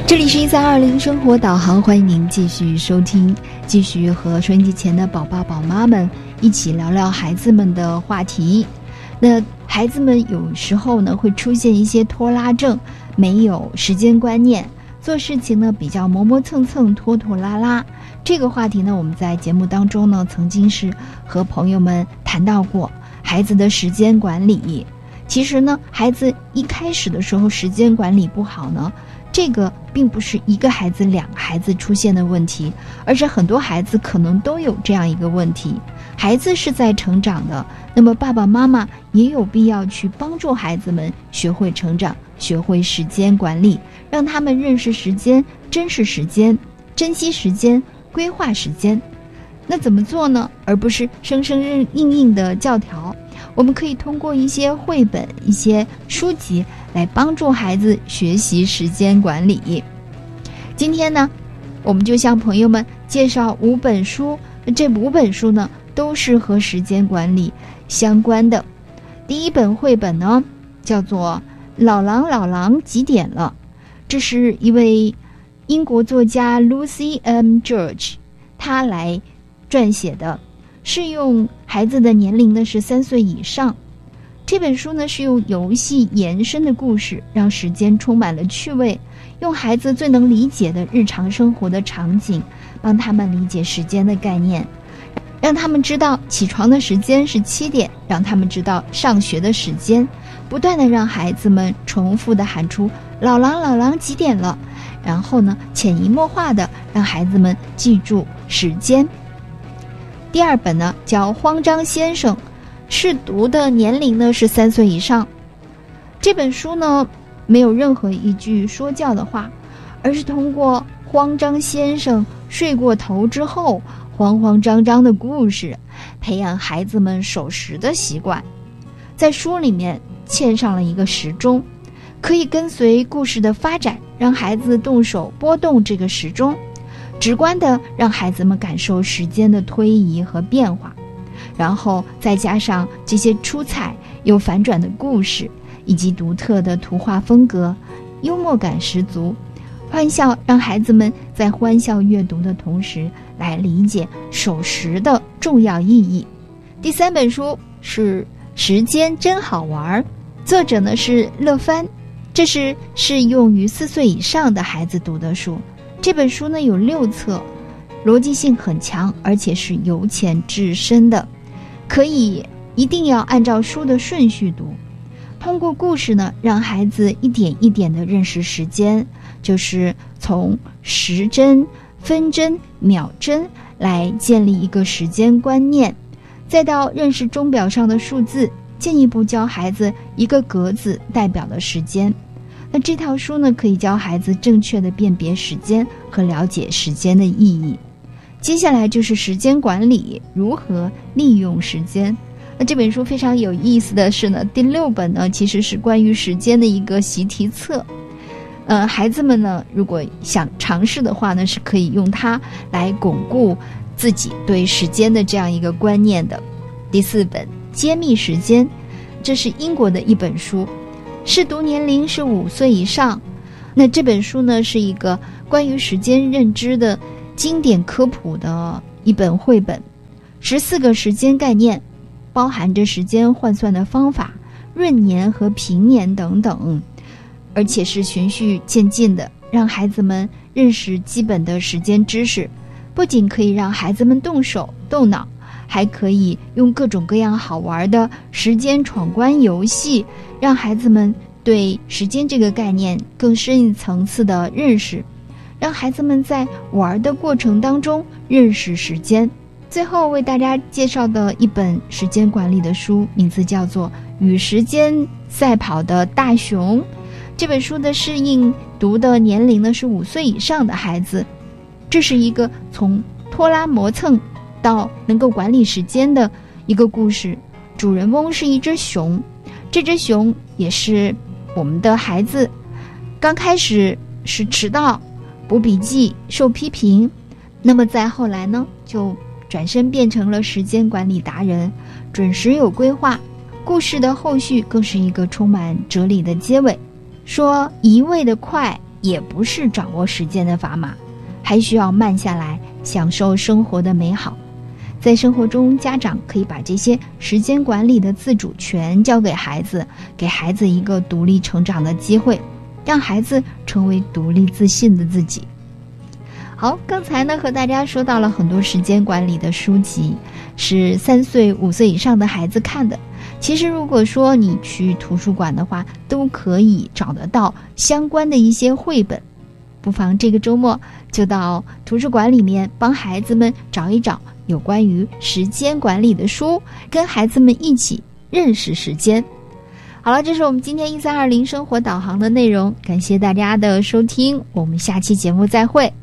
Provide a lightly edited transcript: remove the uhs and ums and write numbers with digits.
这里是1320生活导航，欢迎您继续收听，继续和收音机前的宝爸宝妈们一起聊聊孩子们的话题。那孩子们有时候呢会出现一些拖拉症，没有时间观念，做事情呢比较磨磨蹭蹭、拖拖拉拉。这个话题呢，我们在节目当中呢曾经是和朋友们谈到过孩子的时间管理。其实呢，孩子一开始的时候时间管理不好呢，这个并不是一个孩子、两个孩子出现的问题，而是很多孩子可能都有这样一个问题。孩子是在成长的，那么爸爸妈妈也有必要去帮助孩子们学会成长，学会时间管理，让他们认识时间、珍视时间、珍惜时间、规划时间。那怎么做呢？而不是生生硬硬的教条。我们可以通过一些绘本、一些书籍来帮助孩子学习时间管理。今天呢，我们就向朋友们介绍5本书，这5本书呢都是和时间管理相关的。第一本绘本呢叫做《老狼老狼几点了》，这是一位英国作家 Lucy M. George 他来撰写的，适用孩子的年龄呢是3岁以上。这本书呢是用游戏延伸的故事，让时间充满了趣味，用孩子最能理解的日常生活的场景，帮他们理解时间的概念，让他们知道起床的时间是7点，让他们知道上学的时间，不断的让孩子们重复的喊出老狼老狼几点了，然后呢潜移默化的让孩子们记住时间。第二本呢叫《慌张先生》，适读的年龄呢是3岁以上。这本书呢没有任何一句说教的话，而是通过慌张先生睡过头之后慌慌张张的故事，培养孩子们守时的习惯。在书里面嵌上了一个时钟，可以跟随故事的发展，让孩子动手拨动这个时钟，直观的让孩子们感受时间的推移和变化，然后再加上这些出彩又反转的故事，以及独特的图画风格，幽默感十足，欢笑让孩子们在欢笑阅读的同时来理解守时的重要意义。第3本书是《时间真好玩》，作者呢是乐帆，这是适用于4岁以上的孩子读的书。这本书呢有6册，逻辑性很强，而且是由浅至深的，可以一定要按照书的顺序读。通过故事呢，让孩子一点一点地认识时间，就是从时针、分针、秒针来建立一个时间观念，再到认识钟表上的数字，进一步教孩子一个格子代表的时间。那这套书呢，可以教孩子正确的辨别时间和了解时间的意义。接下来就是时间管理，如何利用时间。那这本书非常有意思的是呢，第6本呢其实是关于时间的一个习题册。孩子们呢如果想尝试的话呢，是可以用它来巩固自己对时间的这样一个观念的。第4本揭秘时间，这是英国的一本书，适读年龄是5岁以上。那这本书呢是一个关于时间认知的经典科普的一本绘本，14个时间概念，包含着时间换算的方法、闰年和平年等等，而且是循序渐进的，让孩子们认识基本的时间知识。不仅可以让孩子们动手动脑，还可以用各种各样好玩的时间闯关游戏，让孩子们对时间这个概念更深一层次的认识，让孩子们在玩的过程当中认识时间。最后为大家介绍的一本时间管理的书，名字叫做《与时间赛跑的大熊》。这本书的适应读的年龄呢是5岁以上的孩子。这是一个从拖拉磨蹭到能够管理时间的一个故事，主人翁是一只熊，这只熊也是我们的孩子。刚开始是迟到、补笔记、受批评，那么再后来呢，就转身变成了时间管理达人，准时有规划。故事的后续更是一个充满哲理的结尾，说一味的快， 也不是掌握时间的砝码，还需要慢下来，享受生活的美好。在生活中，家长可以把这些时间管理的自主权交给孩子，给孩子一个独立成长的机会，让孩子成为独立自信的自己。好，刚才呢和大家说到了很多时间管理的书籍，是3岁、5岁以上的孩子看的。其实如果说你去图书馆的话，都可以找得到相关的一些绘本。不妨这个周末就到图书馆里面帮孩子们找一找有关于时间管理的书，跟孩子们一起认识时间。好了，这是我们今天1320生活导航的内容，感谢大家的收听，我们下期节目再会。